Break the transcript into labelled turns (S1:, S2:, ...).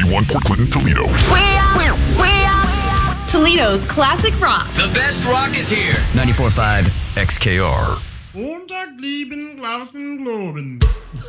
S1: 91 Port Clinton, Toledo.
S2: We are Toledo's classic rock.
S3: The best rock is here.
S4: 94.5 XKR.
S5: Montag, lieben, Glauben, Globen.